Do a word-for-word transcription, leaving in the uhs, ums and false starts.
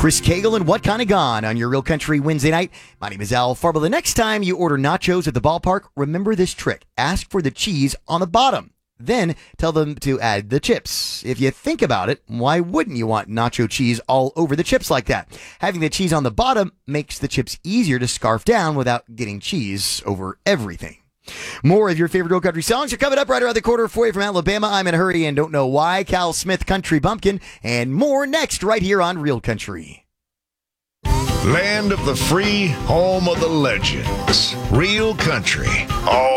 Chris Cagle and What Kinda Gone on your Real Country Wednesday night. My name is Al Farber. The next time you order nachos at the ballpark, remember this trick. Ask for the cheese on the bottom. Then tell them to add the chips. If you think about it, why wouldn't you want nacho cheese all over the chips like that? Having the cheese on the bottom makes the chips easier to scarf down without getting cheese over everything. More of your favorite Real Country songs are coming up right around the corner for you from Alabama. I'm in a hurry and don't know why. Cal Smith, Country Bumpkin, and more next right here on Real Country. Land of the free, home of the legends. Real Country. All